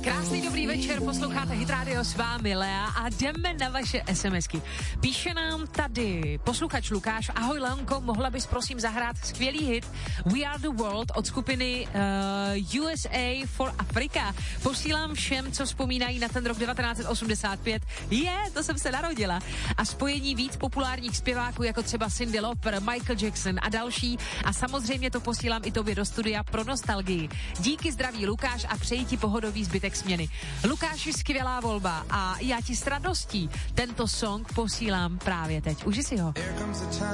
Krásný dobrý večer, posloucháte Hit Radio, s vámi Lea a jdeme na vaše SMSky. Píše nám tady posluchač Lukáš: ahoj Leonko, mohla bys prosím zahrát skvělý hit We Are The World od skupiny USA for Africa. Posílám všem, co vzpomínají na ten rok 1985. To jsem se narodila. A spojení víc populárních zpěváků, jako třeba Cyndi Lauper, Michael Jackson a další. A samozřejmě to posílám i tobě do studia pro nostalgii. Díky, zdraví Lukáš a přeji ti pohodový zbytek směny. Lukáši, skvělá volba a já ti s radostí tento song posílám právě teď. Uži si ho.